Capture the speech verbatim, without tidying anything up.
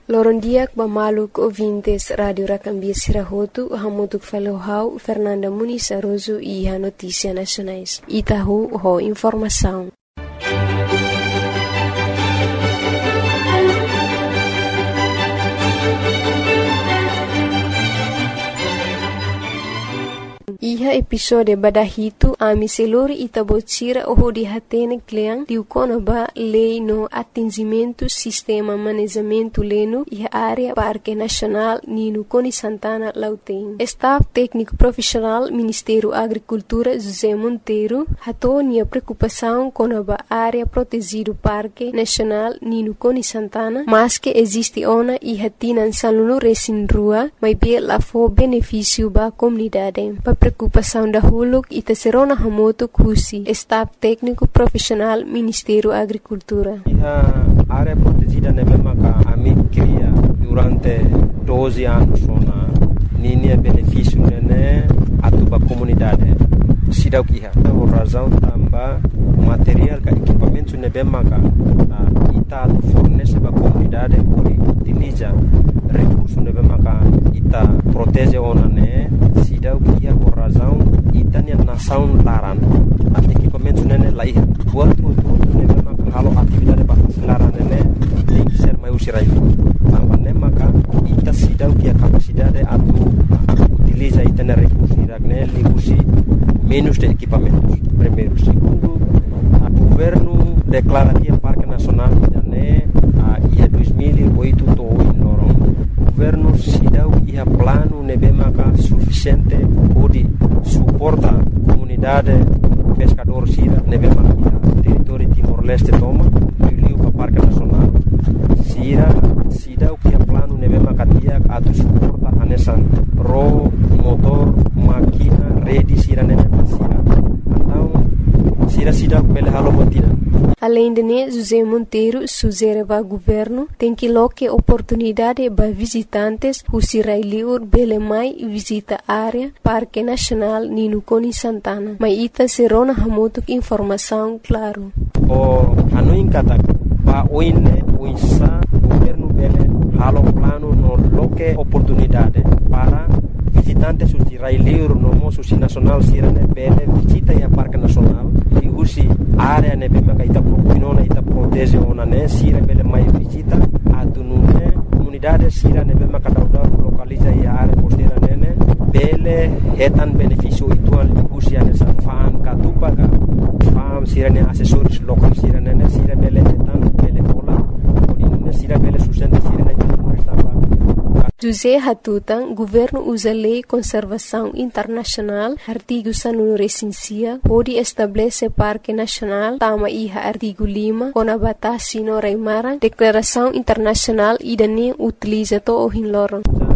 Lorondiak Bamaluk ouvintes Rádio Racambia Sirahotu, Hamutuk Falohau, Fernanda Muniz Aroso e a Notícia Nacionais. Itahu, ho informação. Iha episode badahito ami selori itabotira oho di hatene kleang diukona ba lei no atingimento sistema manejamento leno iha área Parque Nacional Nino Coni Santana Lauteng. Staff técnico profissional Ministério Agricultura José Monteiro hatou nia preocupação com a área protegido Parque Nacional Nino Coni Santana, mas que existe ona iha tinan salunu resin rua, mas bia la fo benefício ba comunidade. Preocupação da Huluk e Tesserona Hamoto Kusi, Staff Técnico Profissional Ministério Agricultura. A área protegida na mesma que a mim cria durante doze anos na linha benefício né a tua comunidade. Se dá o que é a razão também material que equipamento na mesma que ita fornece para a comunidade por utiliza recursos na mesma que ita protege ona né se dá o que é a razão ita nia nação laran a equipamento né lá ia buat tudo na mesma que halo atividade para laran né tem que ser mais usirai também né maka ita se dá o que a capacidade atu utiliza ita na recursos né ligusi menos de equipamentos. Primeiro, segundo, o governo declara que a Parque Nacional né a dois mil e oito to em Lorong. O governo se dá o plano nebemaka suficiente para suportar a comunidade pescador sira nebemaka território Timor-Leste toma e o Parque Nacional. Sira se dá o plano nebemaka dia a suportar a nessa ro motor máquina rede sira nebemaka sira. Então sira sida pela halo botina. Além de né, José Monteiro sugere para o governo tem que loque oportunidade para visitantes who sirailiur belemai visita área Parque Nacional Nino Coni Santana. Mas ita serona hamotuk informação claro. O anu kata pa oine uisa governo bele halo plano no loque oportunidade para visitantes who sirailiur no mo susi nacional sirane bele visita ya Parque Nacional e usi área ne bema ita propinona ita protege ona ne sira bele mai visita atunune comunidade sira ne bema kadauda localiza ya área costeira nene bele etan benefício ituan usi ane sa fan katupaga fam sira ne assessores local sira nene sira bele etan bele pola odine sira bele sustenta sira ne José Hatutan, governo usa lei conservação internacional, artigo sanunu recensia, pode estabelecer Parque Nacional, tama iha artigo lima, com a batata sino reimaran, declaração internacional e dane utiliza to o hinloran.